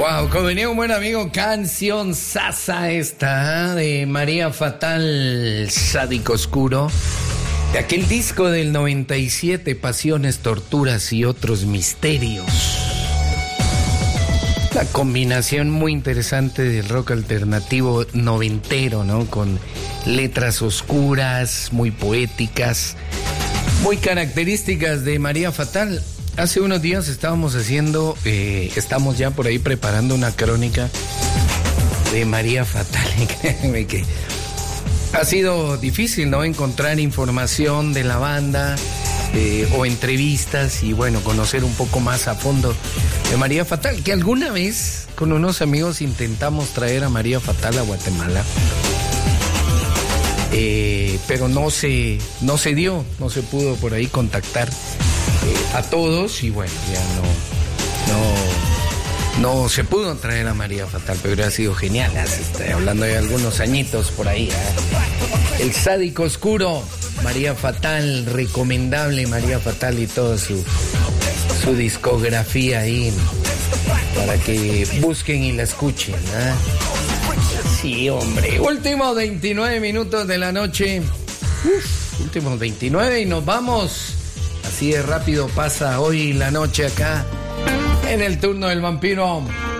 Wow, como venía un buen amigo, canción sasa esta de María Fatal, Sádico Oscuro, de aquel disco del 97, Pasiones, Torturas y Otros Misterios. La combinación muy interesante del rock alternativo noventero, ¿no? Con letras oscuras, muy poéticas, muy características de María Fatal. Hace unos días estamos ya por ahí preparando una crónica de María Fatal. Créanme que ha sido difícil, ¿no? Encontrar información de la banda o entrevistas y, bueno, conocer un poco más a fondo de María Fatal, que alguna vez con unos amigos intentamos traer a María Fatal a Guatemala. Pero no se dio, no se pudo por ahí contactar a todos y bueno, ya no se pudo traer a María Fatal, pero hubiera sido genial, hablando de algunos añitos por ahí, El Sádico Oscuro, María Fatal, recomendable María Fatal y toda su discografía ahí para que busquen y la escuchen, Sí, hombre. Últimos 29 minutos de la noche. Últimos 29 y nos vamos. Así de rápido pasa hoy la noche acá en el turno del vampiro.